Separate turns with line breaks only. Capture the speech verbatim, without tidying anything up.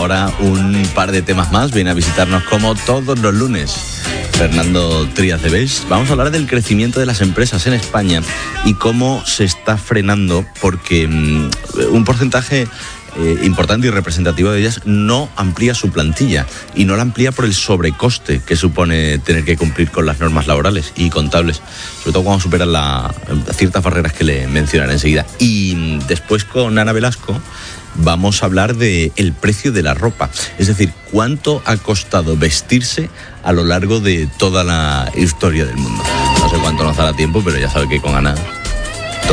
ahora un par de temas más. Viene a visitarnos como todos los lunes Fernando Trías de Beix. Vamos a hablar del crecimiento de las empresas en España y cómo se está frenando porque um, un porcentaje eh, importante y representativo de ellas no amplía su plantilla y no la amplía por el sobrecoste que supone tener que cumplir con las normas laborales y contables, sobre todo cuando superan la, ciertas barreras que le mencionaré enseguida. Y después con Ana Velasco vamos a hablar de el precio de la ropa, es decir, cuánto ha costado vestirse a lo largo de toda la historia del mundo. No sé cuánto nos dará tiempo, pero ya sabe que con Ana